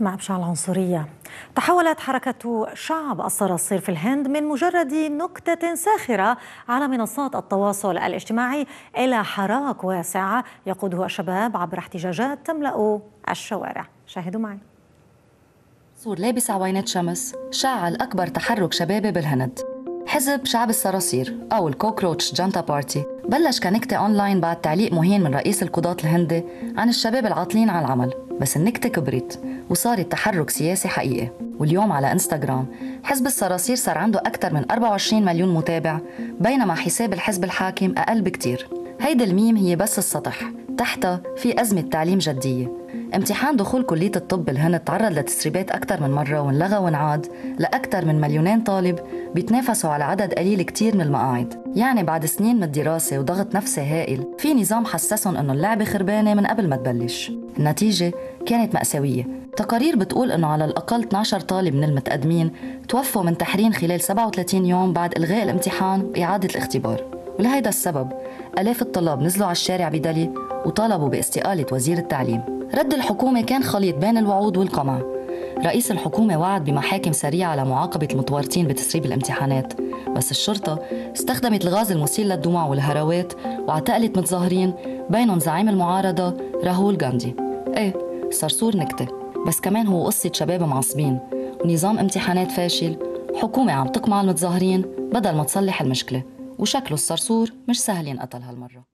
مع إبشاع العنصرية، تحولت حركة شعب الصراصير في الهند من مجرد نكتة ساخرة على منصات التواصل الاجتماعي إلى حراك واسع يقوده الشباب عبر احتجاجات تملأ الشوارع. شاهدوا معي. صور لابس عوينات شمس شعل أكبر تحرك شبابي بالهند. حزب شعب الصراصير أو الكوكروتش جانتا بارتي بلش كنكتة أونلاين بعد تعليق مهين من رئيس القضاة الهندي عن الشباب العاطلين عن العمل، بس النكتة كبرت وصارت تحرك سياسي حقيقي. واليوم على انستغرام حزب الصراصير صار عنده أكثر من 24 مليون متابع، بينما حساب الحزب الحاكم أقل بكتير. هيدا الميم هي بس السطح، تحتها في أزمة تعليم جدية. امتحان دخول كلية الطب بالهند تعرض لتسريبات أكثر من مرة وانلغى وانعاد لأكثر من 2,000,000 طالب بيتنافسوا على عدد قليل كتير من المقاعد. يعني بعد سنين من الدراسة وضغط نفسي هائل في نظام حسسهم إنه اللعبة خربانة من قبل ما تبلش. النتيجة كانت مأساوية. تقارير بتقول إنه على الأقل 12 طالب من المتقدمين توفوا من تحرين خلال 37 يوم بعد إلغاء الامتحان وإعادة الاختبار. ولهيدا السبب آلاف الطلاب نزلوا على الشارع بدلي وطالبوا باستقالة وزير التعليم. رد الحكومة كان خليط بين الوعود والقمع. رئيس الحكومة وعد بمحاكم سريعة لمعاقبة المتورطين بتسريب الامتحانات، بس الشرطة استخدمت الغاز المسيل للدموع والهراوات واعتقلت متظاهرين بينهم زعيم المعارضة راهول غاندي. ايه، الصرصور نكتة، بس كمان هو قصة شباب معصبين ونظام امتحانات فاشل، حكومة عم تقمع المتظاهرين بدل ما تصلح المشكلة، وشكله الصرصور مش سهل ينقتل هالمرة.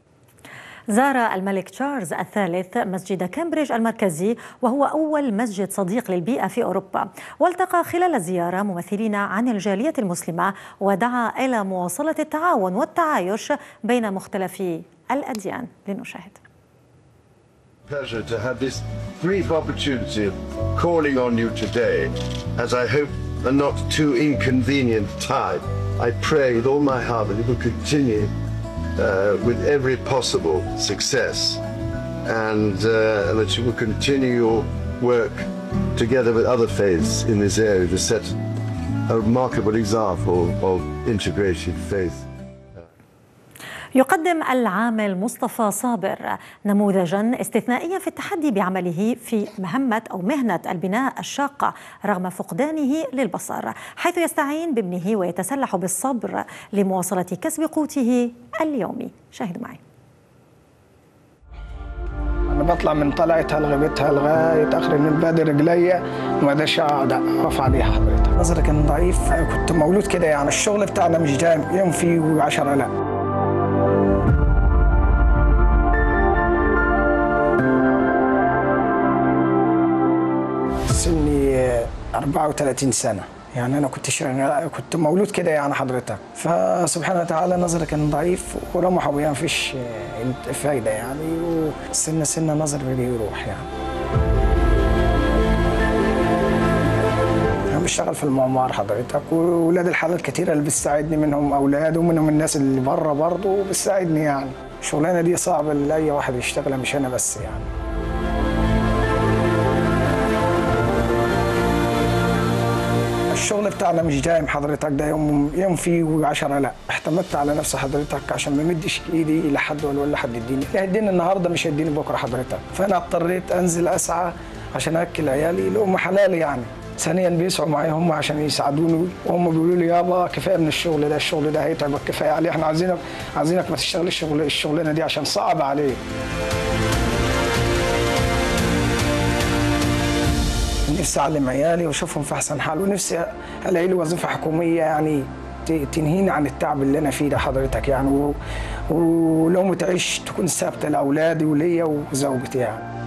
زار الملك تشارلز الثالث مسجد كامبريدج المركزي، وهو أول مسجد صديق للبيئة في أوروبا، والتقى خلال الزيارة ممثلين عن الجالية المسلمة ودعا إلى مواصلة التعاون والتعايش بين مختلف الأديان. لنشاهد. Pleasure to have this brief opportunity of calling on you today, as I hope a not too inconvenient time. I pray with all my heart that it will continue with every possible success, and that you will continue your work together with other faiths in this area to set a remarkable example of integrated faith. يقدم العامل مصطفى صابر نموذجاً استثنائياً في التحدي بعمله في مهنة البناء الشاقة رغم فقدانه للبصر، حيث يستعين بابنه ويتسلح بالصبر لمواصلة كسب قوته اليومي. شاهدوا معي. أنا بطلع من طلعتها لغيبتها لغاية آخر البادي رجليا وما اقدرش أقعد أقف عليها. حضرتك نظري كان ضعيف، كنت مولود كده، يعني الشغل بتاعنا مش دايم يوم فيه و10 لا. سني 34 سنة، يعني أنا كنت مولود كده يعني حضرتك، فسبحانه وتعالى نظري كان ضعيف ورمح أبويا مفيش فايدة يعني، وسنة نظري بيجي يروح يعني. أنا بشتغل في المعمار حضرتك، وولاد الحلال كتير اللي بتساعدني، منهم أولاد ومنهم الناس اللي بره برضه بتساعدني يعني. الشغلانة دي صعبة لأي واحد يشتغلها، مش أنا بس يعني. الشغل بتاعنا مش دايم حضرتك، ده يوم فيه و10 لا. اعتمدت على نفسي حضرتك عشان ما مدش ايدي لحد ولا حد يديني، هيديني النهارده مش هيديني بكره حضرتك، فانا اضطريت انزل اسعى عشان اكل عيالي لقمه حلالي يعني. ثانيا بيسعوا معايا هم عشان يساعدوني، وهم بيقولوا لي يابا كفايه من الشغل ده هيتعبك، كفايه عليه، احنا عايزينك ما تشتغلش الشغلانه دي عشان صعب عليك. نفسي أعلم عيالي وأشوفهم في أحسن حال، ونفسي ألاقي لي وظيفة حكومية يعني تنهيني عن التعب اللي أنا فيه ده حضرتك يعني، ولو متعيش تكون ثابتة لأولادي وليا وزوجتي يعني.